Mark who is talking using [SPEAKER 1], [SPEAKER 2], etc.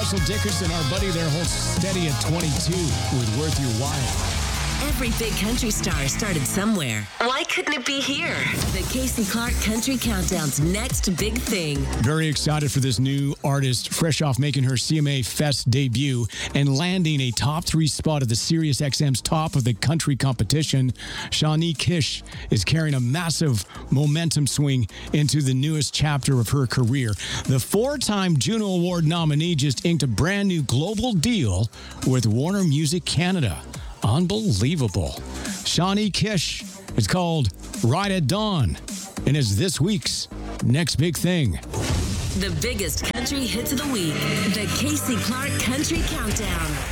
[SPEAKER 1] Russell Dickerson, our buddy there, holds steady at 22 with Worth Your While.
[SPEAKER 2] Every big country star started somewhere. Why couldn't it be here? The Casey Clark Country Countdown's next big thing.
[SPEAKER 1] Very excited for this new artist, fresh off making her CMA Fest debut and landing a top 3 spot at the Sirius XM's top of the country competition. Shawnee Kish is carrying a massive momentum swing into the newest chapter of her career. The 4-time Juno Award nominee just inked a brand new global deal with Warner Music Canada. Unbelievable. Shawnee Kish is called Ride at Dawn and is this week's next big thing.
[SPEAKER 2] The biggest country hits of the week. The Casey Clark Country Countdown.